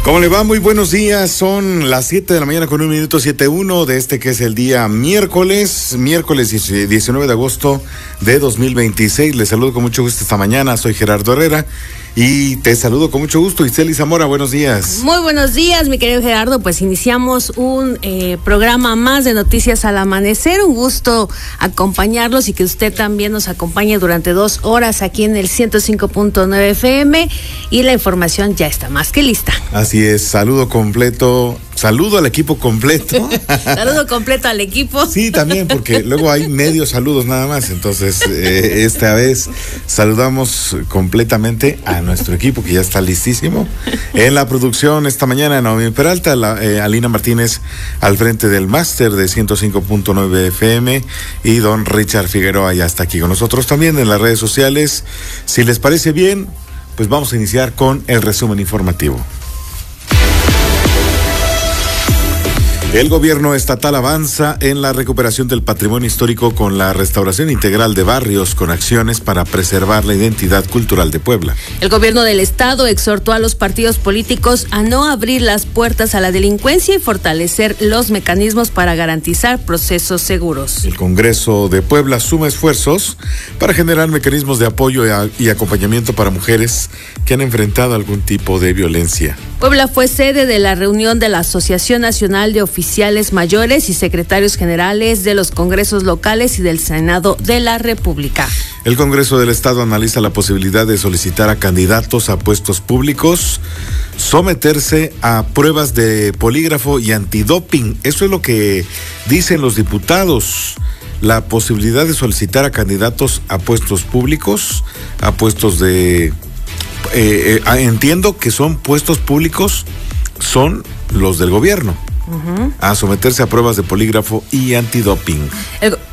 ¿Cómo le va? Muy buenos días. Son las 7 de la mañana con 1:71 de este que es el día miércoles 19 de agosto de 2026. Les saludo con mucho gusto esta mañana. Soy Gerardo Herrera y te saludo con mucho gusto. Iseli Zamora, buenos días. Muy buenos días, mi querido Gerardo. Pues iniciamos un programa más de Noticias al Amanecer. Un gusto acompañarlos y que usted también nos acompañe durante 2 horas aquí en el 105.9 FM. Y la información ya está más que lista. Así es, saludo al equipo completo. Saludo completo al equipo. Sí, también, porque luego hay medios saludos nada más. Entonces, esta vez saludamos completamente a nuestro equipo que ya está listísimo. En la producción esta mañana, Naomi Peralta, Alina Martínez al frente del máster de 105.9 FM y don Richard Figueroa ya está aquí con nosotros también en las redes sociales. Si les parece bien, pues vamos a iniciar con el resumen informativo. El gobierno estatal avanza en la recuperación del patrimonio histórico con la restauración integral de barrios con acciones para preservar la identidad cultural de Puebla. El gobierno del estado exhortó a los partidos políticos a no abrir las puertas a la delincuencia y fortalecer los mecanismos para garantizar procesos seguros. El Congreso de Puebla suma esfuerzos para generar mecanismos de apoyo y acompañamiento para mujeres que han enfrentado algún tipo de violencia. Puebla fue sede de la reunión de la Asociación Nacional de Oficiales Mayores y Secretarios Generales de los Congresos Locales y del Senado de la República. El Congreso del Estado analiza la posibilidad de solicitar a candidatos a puestos públicos someterse a pruebas de polígrafo y antidoping. Eso es lo que dicen los diputados. La posibilidad de solicitar a candidatos a puestos públicos, a puestos de... entiendo que son puestos públicos, son los del gobierno. A someterse a pruebas de polígrafo y antidoping.